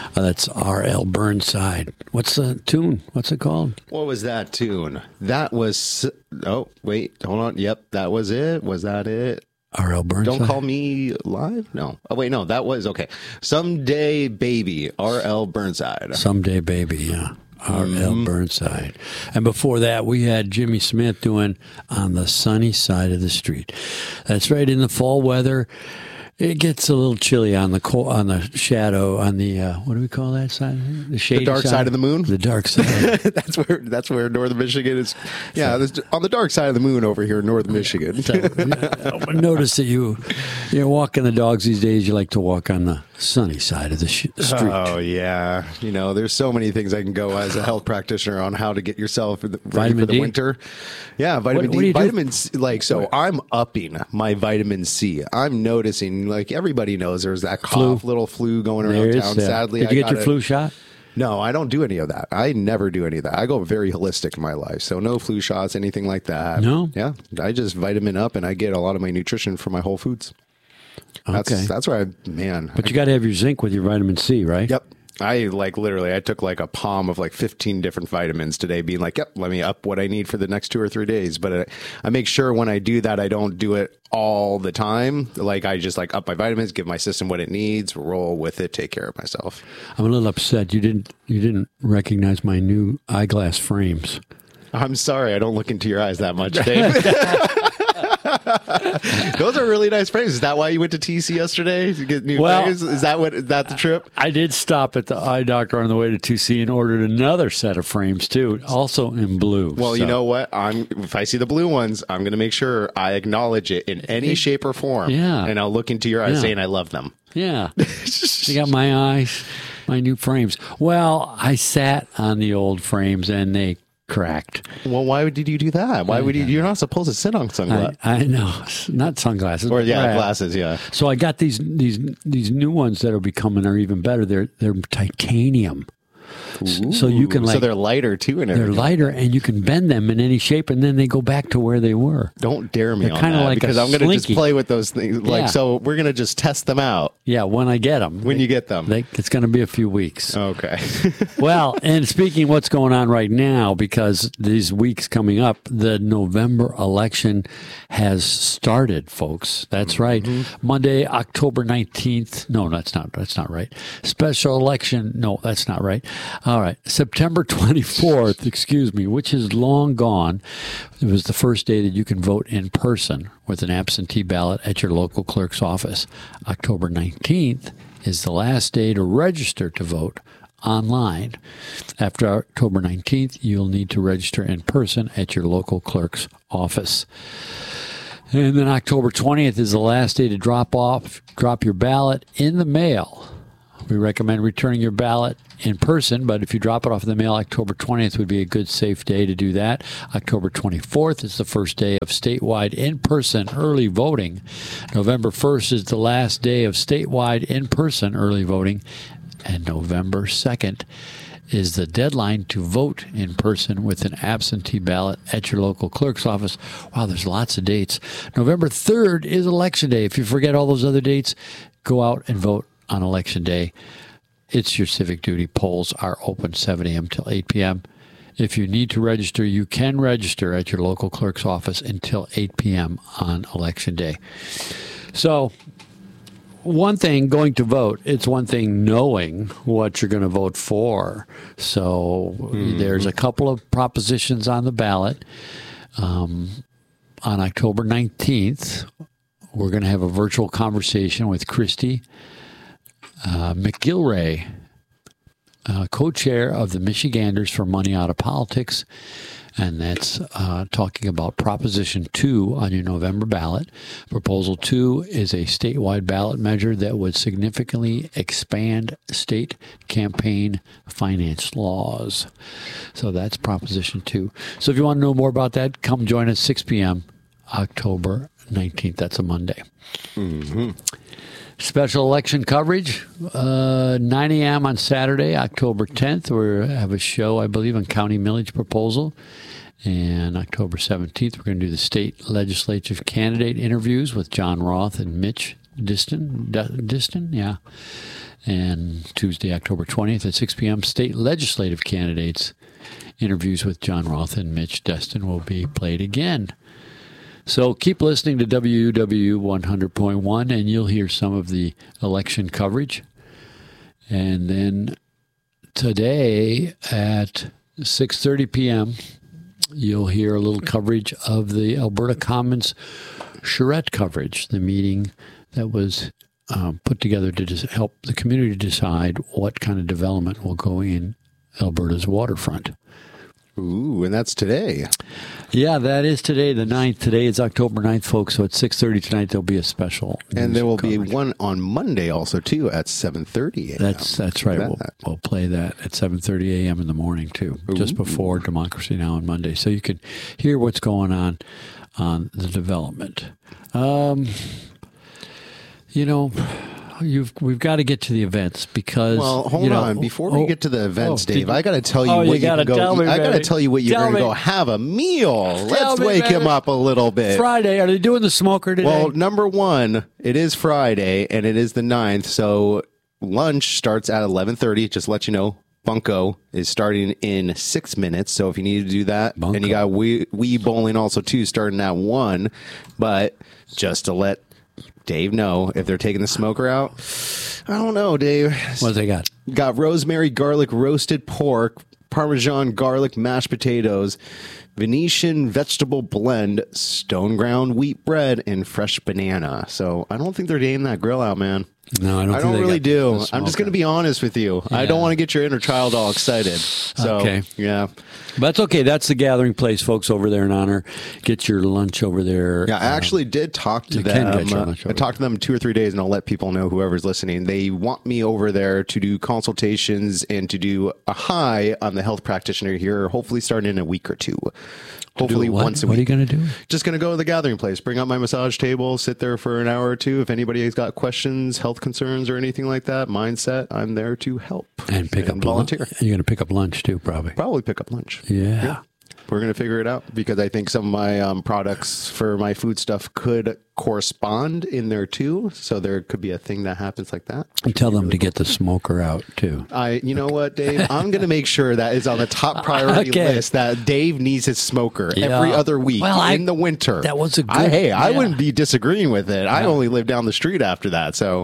That's R.L. Burnside. What's the tune? What's it called? What was that tune? That was... Oh, wait. Hold on. Yep, that was it. Was that it? R.L. Burnside? Don't Call Me Live? No. Oh, wait, no. That was... Okay. Someday Baby. R.L. Burnside. Someday Baby, yeah. R.L. Burnside. And before that, we had Jimmy Smith doing On the Sunny Side of the Street. That's right, in the fall weather. It gets a little chilly on the shadow, on the, what do we call that side? The shady The dark side of the moon? The dark side. That's where northern Michigan is. Yeah, on the dark side of the moon over here in northern Michigan. So, notice that you're walking the dogs these days, you like to walk on the sunny side of the street. Oh, yeah. You know, there's so many things I can go as a health practitioner on how to get yourself ready Vitamin for the D? winter. Yeah, vitamin What do D. you do? Vitamin C, I'm upping my vitamin C. I'm noticing, like everybody knows there's that little flu going There around is, town. yeah. Sadly, Did you get your flu shot? No, I don't do any of that. I never do any of that. I go very holistic in my life. So no flu shots, anything like that. No? Yeah. I just vitamin up and I get a lot of my nutrition from my Whole Foods. Okay. That's where man. But you got to have your zinc with your vitamin C, right? Yep. I took like a palm of like 15 different vitamins today, being like, yep, let me up what I need for the next 2 or 3 days. But I make sure when I do that, I don't do it all the time. Like I just like up my vitamins, give my system what it needs, roll with it, take care of myself. I'm a little upset. You didn't recognize my new eyeglass frames. I'm sorry. I don't look into your eyes that much, Dave. Those are really nice frames. Is that why you went to TC yesterday to get new frames? Is that the trip? I did stop at the eye doctor on the way to 2C and ordered another set of frames too, also in blue. Well, you know what? If I see the blue ones, I'm going to make sure I acknowledge it in any shape or form. Yeah. And I'll look into your eyes saying I love them. Yeah. You got my eyes, my new frames. Well, I sat on the old frames and they cracked. Well, why did you do that? Why would you? You're not supposed to sit on sunglasses. I know, not sunglasses, or glasses. Yeah. So I got these new ones that are becoming are even better. They're titanium. Ooh, so you can so they're lighter too, and they're lighter, and you can bend them in any shape, and then they go back to where they were. Don't dare me they're on kind of that like because I'm going to just play with those things. Like so, we're going to just test them out. Yeah, when I get them. When you get them, it's going to be a few weeks. Okay. Well, and speaking of what's going on right now, because these weeks coming up, the November election has started, folks. That's right. Monday, October 19th. No, that's not right. Special election. No, that's not right. All right. September 24th, excuse me, which is long gone. It was the first day that you can vote in person with an absentee ballot at your local clerk's office. October 19th is the last day to register to vote online. After October 19th, you'll need to register in person at your local clerk's office. And then October 20th is the last day to drop your ballot in the mail. We recommend returning your ballot in person, but if you drop it off in the mail, October 20th would be a good, safe day to do that. October 24th is the first day of statewide in-person early voting. November 1st is the last day of statewide in-person early voting. And November 2nd is the deadline to vote in person with an absentee ballot at your local clerk's office. Wow, there's lots of dates. November 3rd is Election Day. If you forget all those other dates, go out and vote on Election Day. It's your civic duty. Polls are open 7 a.m. till 8 p.m. If you need to register, you can register at your local clerk's office until 8 p.m. on Election Day. So, one thing, going to vote, it's one thing knowing what you're going to vote for. So there's a couple of propositions on the ballot. On October 19th, we're going to have a virtual conversation with Christy McGilray, co-chair of the Michiganders for Money Out of Politics. And that's talking about Proposition 2 on your November ballot. Proposal 2 is a statewide ballot measure that would significantly expand state campaign finance laws. So that's Proposition 2. So if you want to know more about that, come join us 6 p.m. October 19th. That's a Monday. Special election coverage, 9 a.m. on Saturday, October 10th. We have a show, I believe, on county millage proposal. And October 17th, we're going to do the state legislative candidate interviews with John Roth and Mitch Diston, yeah. And Tuesday, October 20th at 6 p.m., state legislative candidates. Interviews with John Roth and Mitch Destin will be played again. So keep listening to WW 100.1 and you'll hear some of the election coverage. And then today at 6:30 p.m., you'll hear a little coverage of the Alberta Commons charrette coverage, the meeting that was put together to help the community decide what kind of development will go in Alberta's waterfront. Ooh, and that's today. Yeah, that is today, the 9th. Today is October 9th, folks, so at 6:30 tonight there'll be a special. And there will be one on Monday also, too, at 7:30 a.m. That's right. We'll play that at 7:30 a.m. in the morning, too, just before Democracy Now! On Monday. So you can hear what's going on the development. We've got to get to the events because. Well, hold on. Before we get to the events, Dave, I got to tell you what you can go. I got to tell you what you're going to go have a meal. Let's wake him up a little bit. Friday. Are they doing the smoker today? Well, number one, it is Friday and it is the 9th, so lunch starts at 11:30. Just to let you know. Bunko is starting in 6 minutes, so if you need to do that, Bunko. And you got Wee Bowling also too starting at 1. But just to let Dave know if they're taking the smoker out, I don't know, Dave. What they got? Got rosemary garlic roasted pork, Parmesan garlic mashed potatoes, Venetian vegetable blend, stone ground wheat bread, and fresh banana. So I don't think they're taking that grill out, man. No, I don't really do. I'm just going to be honest with you. Yeah. I don't want to get your inner child all excited. So, okay. Yeah. But that's okay. That's the gathering place, folks, over there in Honor. Get your lunch over there. Yeah, I actually did talk to them. I talked to them 2 or 3 days, and I'll let people know, whoever's listening. They want me over there to do consultations and to do a high on the health practitioner here, hopefully starting in a week or two. Hopefully once a week. What are you going to do? Just going to go to the gathering place, bring out my massage table, sit there for an hour or two. If anybody has got questions, health concerns, or anything like that, mindset, I'm there to help. And pick up volunteer. You're going to pick up lunch too, probably. Probably pick up lunch. Yeah. We're going to figure it out because I think some of my products for my food stuff could correspond in there too. So there could be a thing that happens like that. And tell them to get the smoker out too. You know what, Dave? I'm going to make sure that is on the top priority list that Dave needs his smoker every other week in the winter. That was a good. I wouldn't be disagreeing with it. I only live down the street after that. So,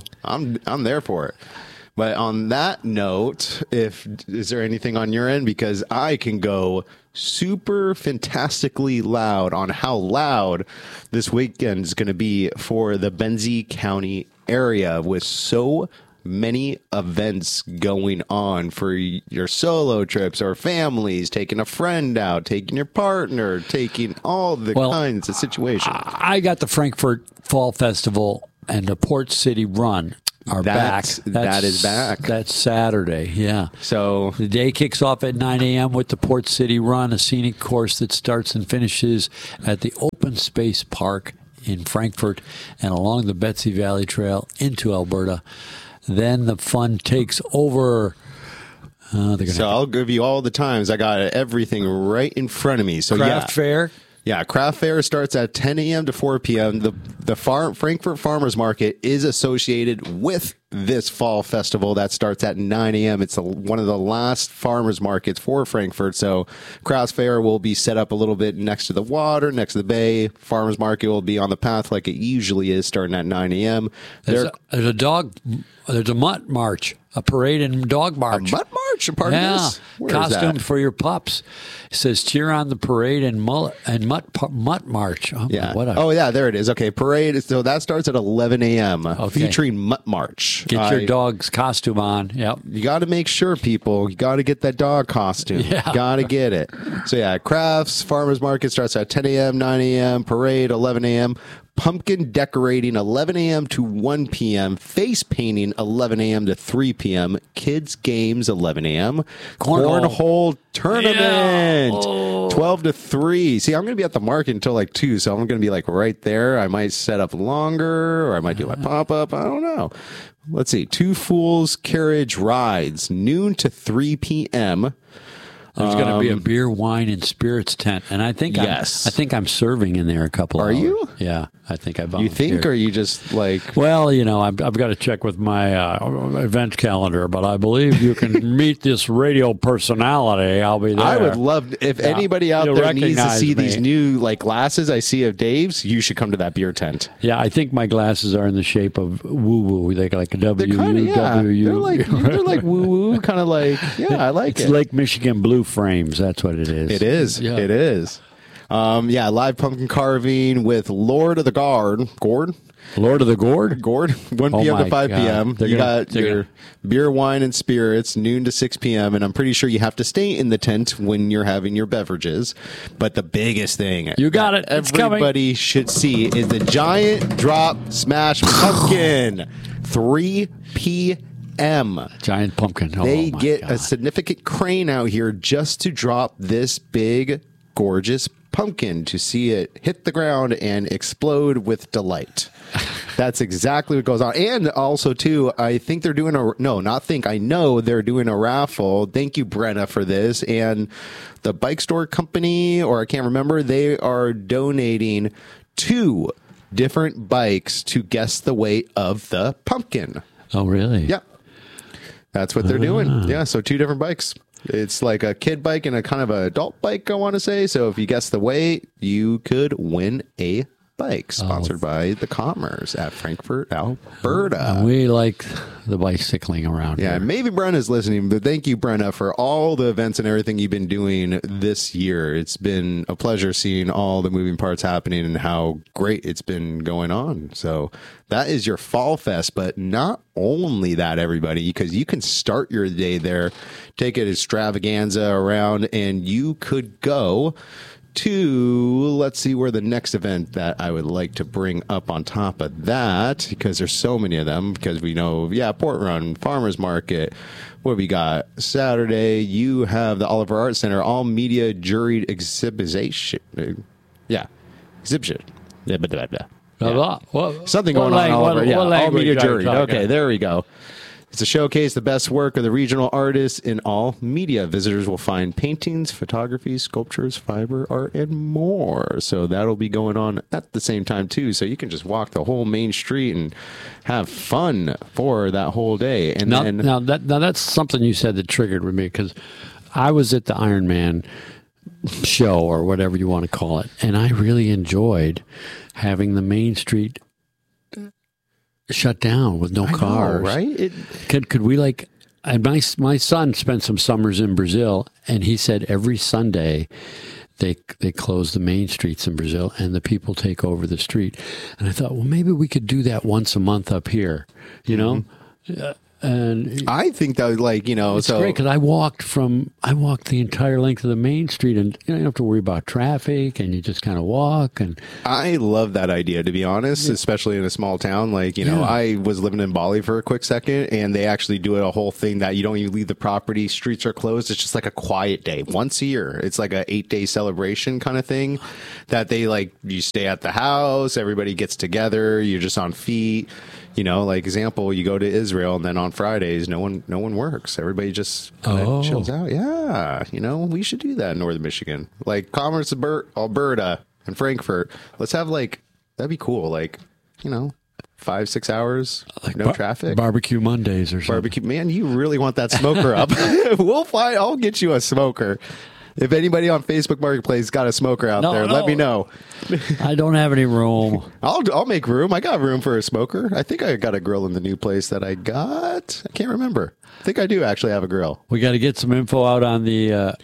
I'm there for it. But on that note, is there anything on your end? Because I can go super fantastically loud on how loud this weekend is going to be for the Benzie County area with so many events going on for your solo trips or families, taking a friend out, taking your partner, taking all the kinds of situations. I got the Frankfurt Fall Festival and the Port City Run are back. That is back. That's Saturday, yeah. So the day kicks off at 9 a.m. with the Port City Run, a scenic course that starts and finishes at the Open Space Park in Frankfurt and along the Betsy Valley Trail into Alberta. Then the fun takes over. So I'll give you all the times. I got everything right in front of me. So Craft Fair. Yeah, Craft Fair starts at 10 a.m. to 4 p.m. The Frankfurt Farmers Market is associated with this fall festival that starts at 9 a.m. It's one of the last farmers markets for Frankfurt. So Craft Fair will be set up a little bit next to the water, next to the bay. Farmers Market will be on the path like it usually is, starting at 9 a.m. There's a mutt march, a parade and dog march. A mutt march? A part of this? Costume for your pups. It says cheer on the parade and mutt march. Oh, yeah. There it is. Okay, parade. So that starts at 11 a.m. Featuring mutt march. Get your dog's costume on. Yep. You got to make sure, people. You got to get that dog costume. Yeah. Got to get it. So yeah, Crafts Farmers Market starts at 10 a.m., 9 a.m. Parade 11 a.m. Pumpkin decorating 11 a.m. to 1 p.m. Face painting 11 a.m. to 3 p.m. Kids games 11 a.m. Cornhole tournament 12 to 3. See, I'm going to be at the market until like 2, so I'm going to be like right there. I might set up longer, or I might do my pop-up. I don't know. Let's see. Two Fools Carriage Rides, noon to 3 p.m. There's going to be a beer, wine, and spirits tent, and I think Yes. I think I'm serving in there a couple. Are hours. you? Yeah, I think I You volunteered. think, or you just like? Well, you know, I've got to check with my event calendar, but I believe you can meet this radio personality. I'll be there. I would love if anybody out You'll there needs to recognize see me. these new like glasses I see of Dave's. You should come to that beer tent. Yeah, I think my glasses are in the shape of woo woo. They're like a They're W kind of U W. they're like woo woo, kind of like I like It's it. Lake Michigan blue frames. That's what it is. It is. Yeah. It is. Live pumpkin carving with Lord of the Gourd. Lord of the Gourd. 1 Oh p.m. my to 5 God. p.m. They're You gonna- got they're your beer, wine, and spirits, noon to 6 p.m. And I'm pretty sure you have to stay in the tent when you're having your beverages. But the biggest thing You got it. It's coming. everybody should see is the giant drop smash pumpkin. 3 p.m. Giant pumpkin. Oh, They my get God. a significant crane out here just to drop this big, gorgeous pumpkin to see it hit the ground and explode with delight. That's exactly what goes on. And also, too, I think they're doing I know they're doing a raffle. Thank you, Brenna, for this. And the bike store company, or I can't remember, they are donating 2 different bikes to guess the weight of the pumpkin. Oh, really? Yeah. That's what they're doing. Yeah, so 2 different bikes. It's like a kid bike and a kind of an adult bike, I want to say. So if you guess the weight, you could win a bike sponsored by the Commerce at Frankfurt, Alberta. We like the bicycling around Yeah, here. maybe Brenna's listening, but thank you, Brenna, for all the events and everything you've been doing this year. It's been a pleasure seeing all the moving parts happening and how great it's been going on. So that is your Fall Fest, but not only that, everybody, because you can start your day there, take an extravaganza around, and you could go to, let's see where the next event that I would like to bring up on top of that, because there's so many of them, because we know, Port Run, Farmers Market. What we got? Saturday, you have the Oliver Art Center, all media juried exhibition. Exhibition. Yeah, blah, blah, blah. Something going on all over. All media juried. Okay, there we go. It's a showcase the best work of the regional artists in all media. Visitors will find paintings, photography, sculptures, fiber art, and more. So that'll be going on at the same time, too. So you can just walk the whole main street and have fun for that whole day. And Now that's something you said that triggered with me, because I was at the Iron Man show, or whatever you want to call it, and I really enjoyed having the main street shut down with no cars. right? Could we like? And my son spent some summers in Brazil, and he said every Sunday they close the main streets in Brazil, and the people take over the street. And I thought, well, maybe we could do that once a month up here, you know. And I think that, it's great, because I walked the entire length of the main street, and you don't have to worry about traffic, and you just kind of walk. And I love that idea, to be honest, especially in a small town. I was living in Bali for a quick second, and they actually do a whole thing that you don't even leave the property. Streets are closed. It's just like a quiet day once a year. It's like a 8-day celebration kind of thing that they you stay at the house. Everybody gets together. You're just on feet. Example, you go to Israel, and then on Fridays, no one works. Everybody just chills out. Yeah, we should do that in Northern Michigan, like Commerce, Alberta, and Frankfurt. Let's have that'd be cool. 5-6 hours, no traffic. Barbecue Mondays or something. Barbecue, man, you really want that smoker up? I'll get you a smoker. If anybody on Facebook Marketplace got a smoker out there, let me know. I don't have any room. I'll make room. I got room for a smoker. I think I got a grill in the new place that I got. I can't remember. I think I do actually have a grill. We got to get some info out on the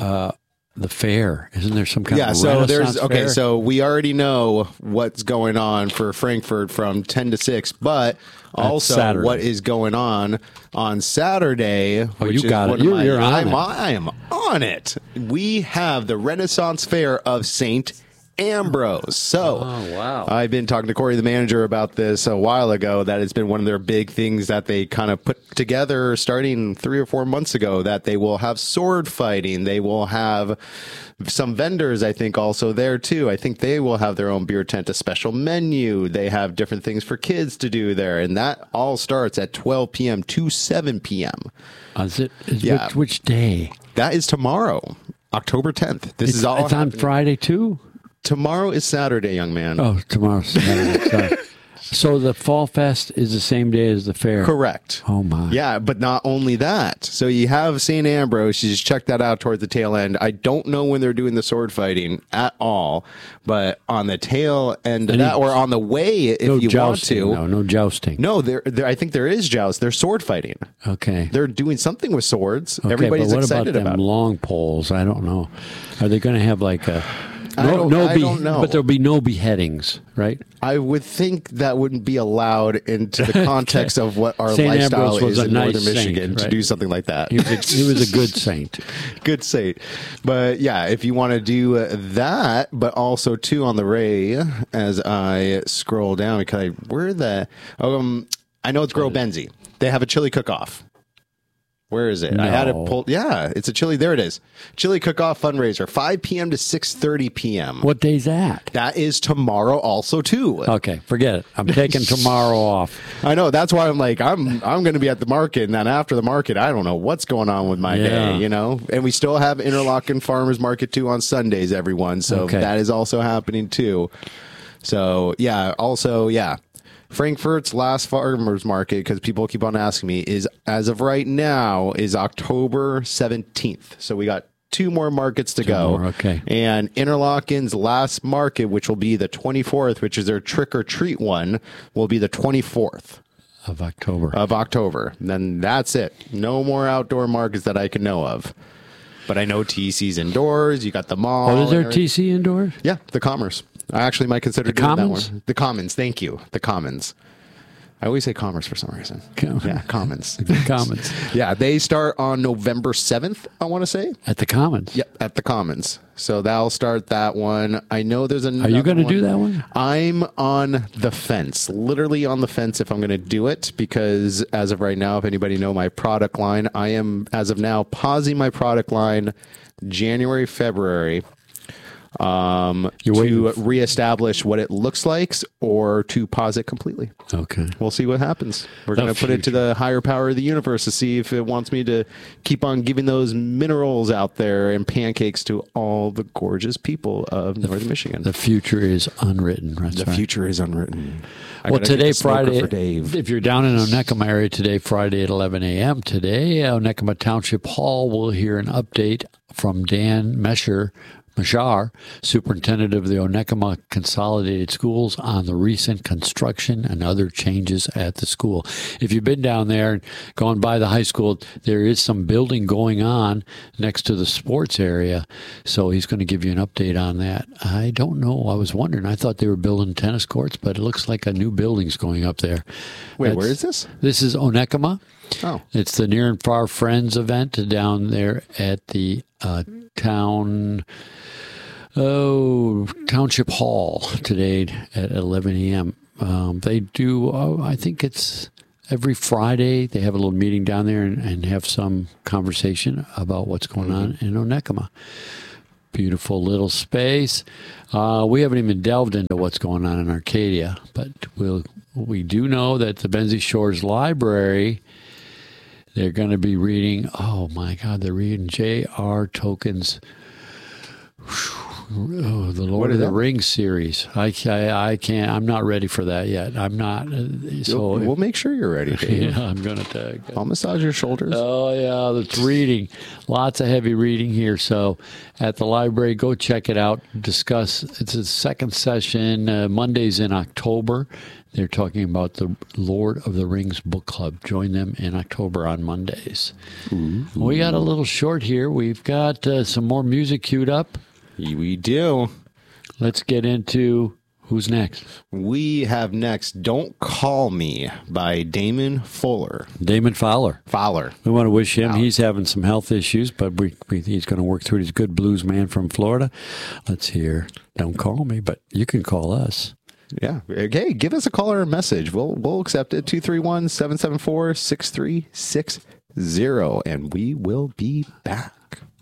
fair. Isn't there some kind of so Renaissance fair? So we already know what's going on for Frankfurt from 10 to 6, but also Saturday. what is going on Saturday. You got it. You're on it. I am on it. We have the Renaissance Fair of St. Ambrose. So, wow. I've been talking to Corey, the manager, about this a while ago, that it's been one of their big things that they kind of put together starting 3 or 4 months ago, that they will have sword fighting. They will have some vendors, I think, also there too. I think they will have their own beer tent, a special menu. They have different things for kids to do there. And that all starts at 12 p.m. to 7 p.m. Yeah. Which day? That is tomorrow, October 10th. It's on Friday too? Tomorrow is Saturday, young man. Oh, tomorrow's Saturday. Sorry. So the Fall Fest is the same day as the fair? Correct. Oh, my. Yeah, but not only that. So you have St. Ambrose. You just check that out towards the tail end. I don't know when they're doing the sword fighting at all, but on the tail end of that, or on the way, if you want to. No jousting. No, I think there is joust. They're sword fighting. Okay. They're doing something with swords. Okay, Everybody's but what excited about them long poles? I don't know. Are they going to have like a... I don't know. But there'll be no beheadings, right? I would think that wouldn't be allowed into the context of what our lifestyle is in Northern Michigan to do something like that. He was a good saint. Good saint. But yeah, if you want to do that, but also too on the Ray, as I scroll down, because I know it's Grow Benzie. They have a chili cook-off. Where is it? No. I had it pulled. Yeah, it's a chili. There it is. Chili cook-off fundraiser, 5 p.m. to 6:30 p.m. What day's that? That is tomorrow also, too. Okay, forget it. I'm taking tomorrow off. I know. That's why I'm like, I'm going to be at the market, and then after the market, I don't know what's going on with my day, you know? And we still have Interlochen Farmers Market, too, on Sundays, everyone. So that is also happening, too. So, yeah, also, yeah. Frankfurt's last farmers market, because people keep on asking me, is as of right now is October 17th. So we got 2 more markets to go. Okay. And Interlochen's last market, which will be the 24th, which is their trick or treat one, will be the 24th of October. And then that's it. No more outdoor markets that I can know of. But I know TC's indoors. You got the mall. Oh, is there TC indoors? Yeah, the Commerce. I actually might consider doing that one. The Commons, thank you. The Commons. I always say Commerce for some reason. Yeah, Commons. Commons. Yeah, they start on November 7th, I want to say. At the Commons? Yep, at the Commons. So that'll start that one. I know there's another one. Are you going to do that one? I'm on the fence, literally on the fence if I'm going to do it, because as of right now, if anybody know my product line, I am, as of now, pausing my product line January, February. To reestablish what it looks like or to pause it completely. Okay. We'll see what happens. We're going to put it to the higher power of the universe to see if it wants me to keep on giving those minerals out there and pancakes to all the gorgeous people of Northern Michigan. The future is unwritten. The future is unwritten. Well, today, Friday, if you're down in Onekama area today, Friday at 11 a.m. today, Onekama Township Hall will hear an update from Dan Mashar, superintendent of the Onekama Consolidated Schools, on the recent construction and other changes at the school. If you've been down there and gone by the high school, there is some building going on next to the sports area, so he's going to give you an update on that. I don't know. I was wondering. I thought they were building tennis courts, but it looks like a new building's going up there. Wait, where is this? This is Onekama. Oh. It's the Near and Far Friends event down there at the Township Hall today at 11 a.m. They do, I think it's every Friday, they have a little meeting down there and have some conversation about what's going on in Onekama. Beautiful little space. We haven't even delved into what's going on in Arcadia, but we do know that the Benzie Shores Library, they're going to be reading, oh my God, they're reading J.R. Tolkien's the Lord of the Rings series. I can't. I'm not ready for that yet. I'm not. So we'll make sure you're ready, Dave. Yeah, I'm going to. I'll massage your shoulders. Oh yeah, it's reading. Lots of heavy reading here. So at the library, go check it out. Discuss. It's a second session. Mondays in October. They're talking about the Lord of the Rings book club. Join them in October on Mondays. Ooh. We got a little short here. We've got some more music queued up. We do. Let's get into Who's next? We have next "Don't Call Me" by Damon Fuller. Damon Fowler. Fowler. We want to wish him. He's having some health issues, but he's going to work through it. He's a good blues man from Florida. Let's hear "Don't Call Me," but you can call us. Yeah. Okay. Give us a call or a message. We'll accept it. 231-774-6360, and we will be back.